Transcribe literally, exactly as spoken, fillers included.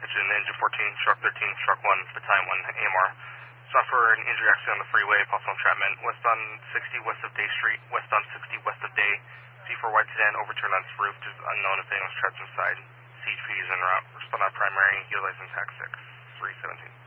Engine, engine fourteen, truck thirteen, truck one, battalion one, A M R. Suffer an injury accident on the freeway, possible entrapment. Westbound sixty west of Day Street, westbound sixty west of Day. C four white sedan overturned on its roof, just unknown if anyone was trapped inside. C H P is en route. Respond on primary, utilizing tax six, three seventeen.